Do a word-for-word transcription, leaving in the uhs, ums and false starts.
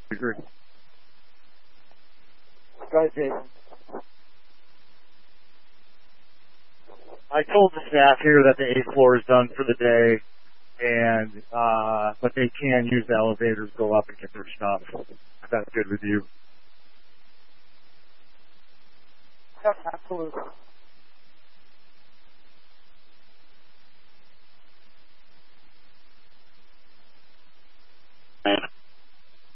agree. Go ahead, Jason. I told the staff here that the eighth floor is done for the day, and uh, but they can use the elevators, go up and get their stuff. If that's good with you. Yep, absolutely.